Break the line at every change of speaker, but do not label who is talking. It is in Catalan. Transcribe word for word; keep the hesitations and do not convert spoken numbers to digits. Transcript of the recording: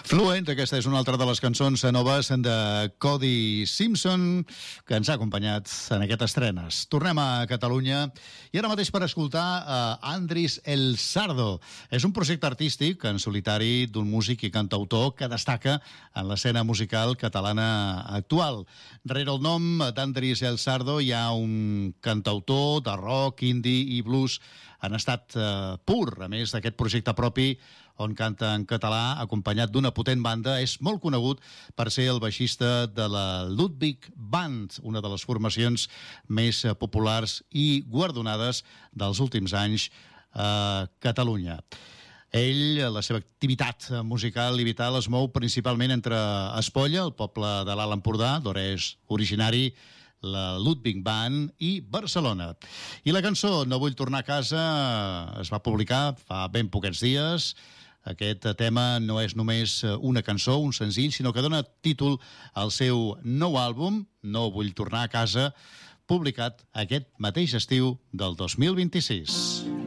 Fluent, aquesta és una altra de les cançons noves de Cody Simpson que ens ha acompanyat en aquestes estrenes. Tornem a Catalunya i ara mateix per escoltar a Andris El Sardo. És un projecte artístic en solitari d'un músic i cantautor que destaca en l'escena musical catalana actual. Rere el nom d'Andris El Sardo hi ha un cantautor de rock, indie i blues en estat eh, pur, a més d'aquest projecte propi on canta en català, acompanyat d'una potent banda. És molt conegut per ser el baixista de la Ludwig Band, una de les formacions més populars i guardonades dels últims anys a Catalunya. Ell, la seva activitat musical i vital es mou principalment entre Espolla, el poble de l'Alt Empordà, d'on és originari, la Ludwig Band, i Barcelona. I la cançó No vull tornar a casa es va publicar fa ben poquets dies. Aquest tema no és només una cançó, un senzill, sinó que dona títol al seu nou àlbum, No vull tornar a casa, publicat aquest mateix estiu del dos mil vint-i-sis.